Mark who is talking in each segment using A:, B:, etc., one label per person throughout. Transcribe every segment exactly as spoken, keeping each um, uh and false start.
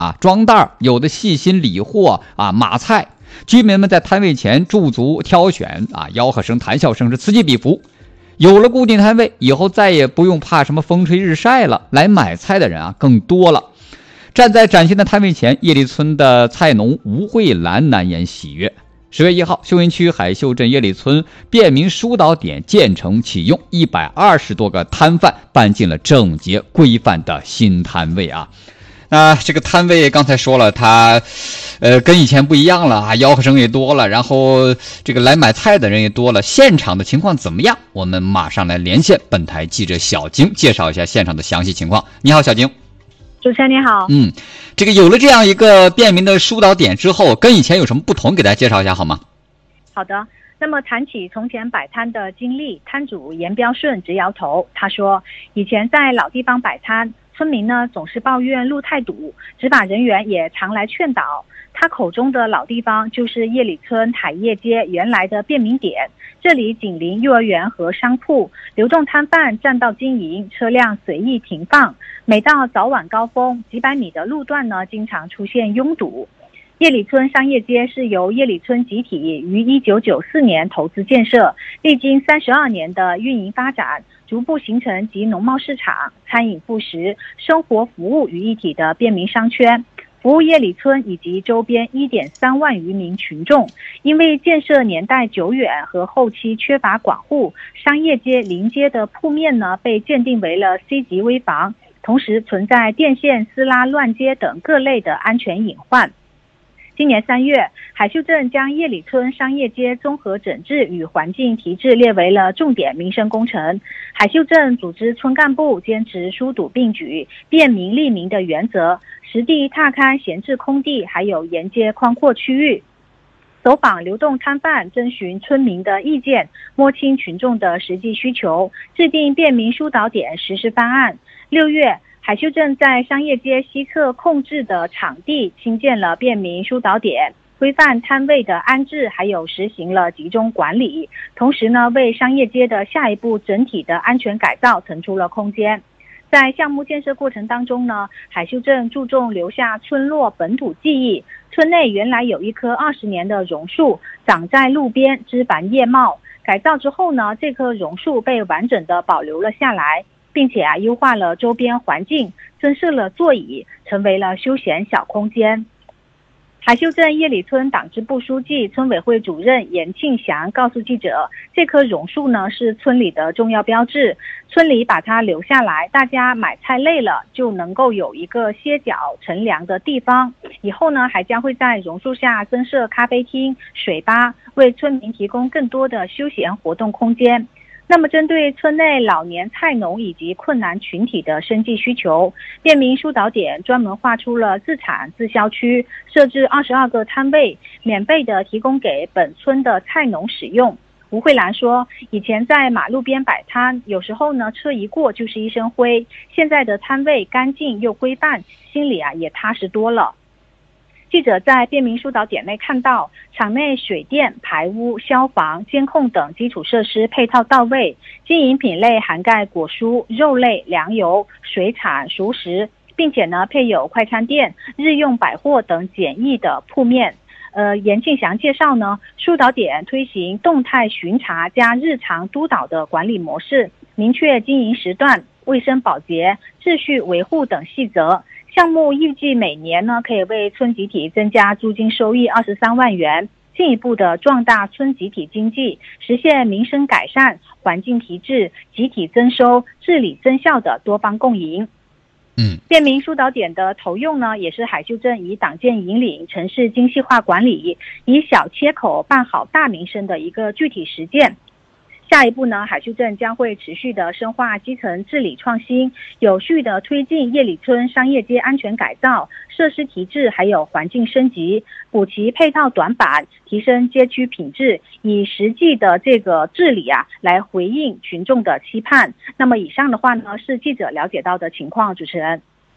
A: 啊，装袋，有的细心理货啊，码菜。居民们在摊位前驻足挑选啊，吆喝声、谈笑声是此起彼伏。有了固定摊位以后，再也不用怕什么风吹日晒了，来买菜的人啊更多了。站在崭新的摊位前，叶里村的菜农吴慧兰难言喜悦。十月一号，秀云区海秀镇叶里村便民疏导点建成启用，一百二十多个摊贩搬进了整洁规范的新摊位啊。那这个摊位刚才说了，它呃跟以前不一样了啊，吆喝声也多了，然后这个来买菜的人也多了。现场的情况怎么样？我们马上来连线本台记者小晶，介绍一下现场的详细情况。你好，小晶。
B: 主持人你好。
A: 嗯，这个有了这样一个便民的疏导点之后，跟以前有什么不同？给大家介绍一下好吗？
B: 好的。那么谈起从前摆摊的经历，摊主严标顺直摇头。他说，以前在老地方摆摊，村民呢总是抱怨路太堵，执法人员也常来劝导。他口中的老地方就是叶里村海业街原来的便民点，这里紧邻幼儿园和商铺，流动摊贩占道经营，车辆随意停放。每到早晚高峰，几百米的路段呢经常出现拥堵。叶里村商业街是由叶里村集体于一九九四年投资建设，历经三十二年的运营发展，逐步形成集农贸市场、餐饮副食、生活服务于一体的便民商圈，服务叶里村以及周边 一点三万余名群众。因为建设年代久远和后期缺乏管护，商业街临街的铺面呢被鉴定为了 C 级危房，同时存在电线撕拉、乱接等各类的安全隐患。今年三月，海秀镇将叶里村商业街综合整治与环境提质列为了重点民生工程。海秀镇组织村干部坚持疏堵并举、便民利民的原则，实地踏勘闲置空地，还有沿街宽阔区域，走访流动摊贩，征询村民的意见，摸清群众的实际需求，制定便民疏导点实施方案。六月，海秀镇在商业街西侧控制的场地新建了便民疏导点，规范摊位的安置，还有实行了集中管理。同时呢，为商业街的下一步整体的安全改造腾出了空间。在项目建设过程当中呢，海秀镇注重留下村落本土记忆。村内原来有一棵二十年的榕树，长在路边，枝繁叶茂。改造之后呢，这棵榕树被完整的保留了下来，并且啊优化了周边环境，增设了座椅，成为了休闲小空间。海秀镇叶里村党支部书记、村委会主任严庆祥告诉记者，这棵榕树呢是村里的重要标志，村里把它留下来，大家买菜累了就能够有一个歇脚乘凉的地方。以后呢还将会在榕树下增设咖啡厅、水吧，为村民提供更多的休闲活动空间。那么针对村内老年菜农以及困难群体的生计需求，便民疏导点专门划出了自产自销区，设置二十二个摊位，免费的提供给本村的菜农使用。吴慧兰说，以前在马路边摆摊，有时候呢车一过就是一身灰，现在的摊位干净又规范，心里啊也踏实多了。记者在便民疏导点内看到，场内水电、排污、消防、监控等基础设施配套到位，经营品类涵盖果蔬、肉类、粮油、水产、熟食，并且呢配有快餐店、日用百货等简易的铺面。呃，严庆祥介绍呢，疏导点推行动态巡查加日常督导的管理模式，明确经营时段、卫生保洁、秩序维护等细则。项目预计每年呢可以为村集体增加租金收益二十三万元，进一步的壮大村集体经济，实现民生改善、环境提质、集体增收、治理增效的多方共赢。
A: 嗯，
B: 便民疏导点的投用呢，也是海秀镇以党建引领城市精细化管理，以小切口办好大民生的一个具体实践。下一步呢，海秀镇将会持续的深化基层治理创新，有序的推进叶里村商业街安全改造、设施提质，还有环境升级，补齐配套短板，提升街区品质，以实际的这个治理啊，来回应群众的期盼。那么以上的话呢，是记者了解到的情况，主持人。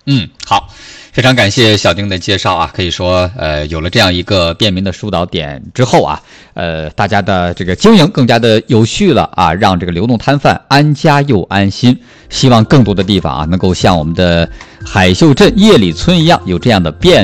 A: 嗯，好，非常感谢小丁的介绍啊，可以说呃有了这样一个便民的疏导点之后啊，呃大家的这个经营更加的有序了啊，让这个流动摊贩安家又安心。希望更多的地方啊能够像我们的海秀镇叶里村一样有这样的便